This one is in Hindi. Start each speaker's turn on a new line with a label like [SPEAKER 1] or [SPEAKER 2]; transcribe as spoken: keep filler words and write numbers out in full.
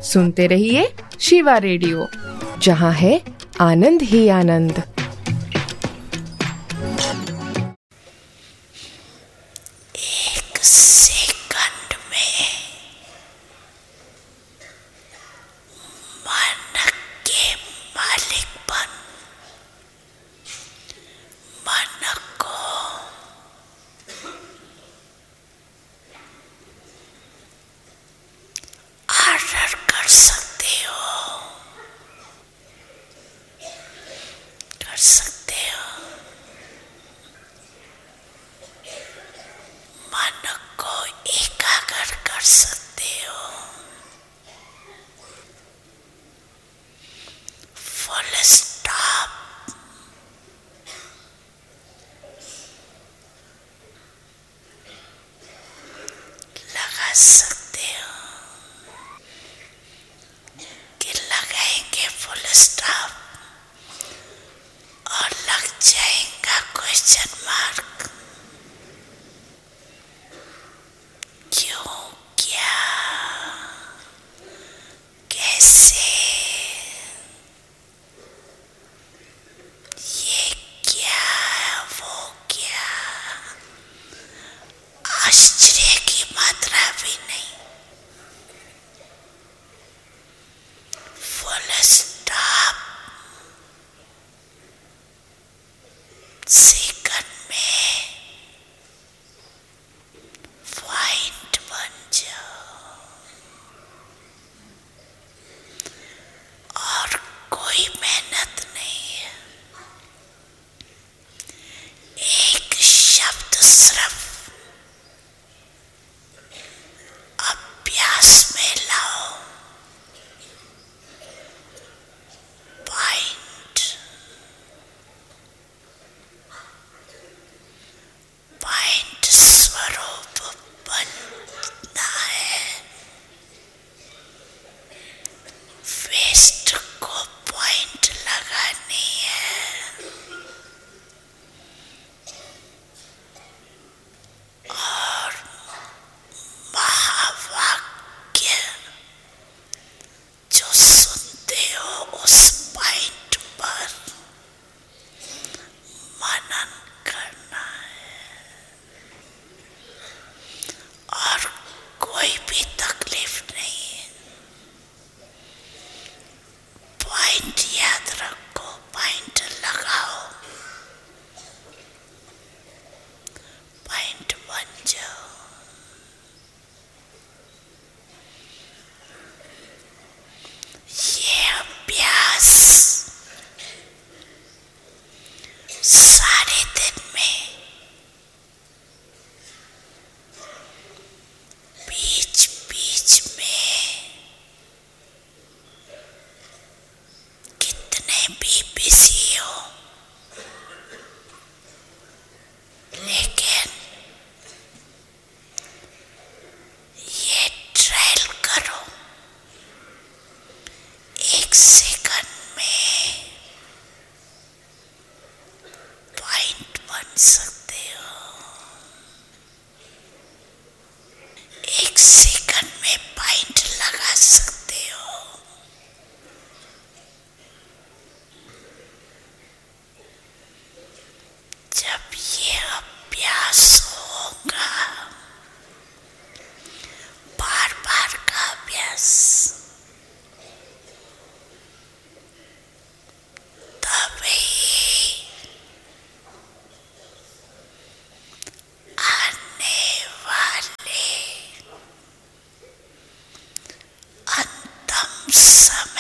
[SPEAKER 1] सुनते रहिए शिवा रेडियो, जहाँ है आनंद ही आनंद।
[SPEAKER 2] एक सेकंड में मन के मालिक बन, मन को ऑर्डर कर सकते हो, कर सकते हो। मन को एकाग्र कर सकते हो। Full stop. लगा सकते हो कि लगाएंगे फुल स्टॉप और लग जाएगा क्वेश्चन मार्क। क्यों, क्या, कैसे, ये क्या, वो क्या, आश्चर्य की मात्रा भी नहीं। Full stop. सेकंड में पॉइंट बन जाओ और कोई मेहनत नहीं है। एक शब्द सिर्फ अभ्यास में लाओ। पॉइंट, पॉइंट स्वरूप बनना है। वेस्ट को पॉइंट लगानी है और महावाक्य जो सुनते हो उस पॉइंट पर मनन करना है और कोई भी तकलीफ नहीं है। पॉइंट याद रखो, पॉइंट लगाओ, पॉइंट बन जाओ। ये अभ्यास सारे दिन में बीच बीच में कितने भी बिजी हो, लेकिन ये ट्रायल करो। एक सेकंड में पॉइंट बन सकते हो। एक सेकंड में पॉइंट लगा सकते हो। जब ये अभ्यास होगा, बार बार का अभ्यास, तभी आने वाले अंतिम समय